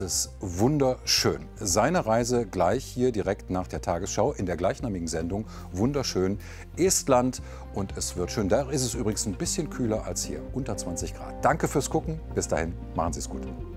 Das ist wunderschön. Seine Reise gleich hier direkt nach der Tagesschau in der gleichnamigen Sendung. Wunderschön. Estland und es wird schön. Da ist es übrigens ein bisschen kühler als hier. Unter 20 Grad. Danke fürs Gucken. Bis dahin, machen Sie es gut.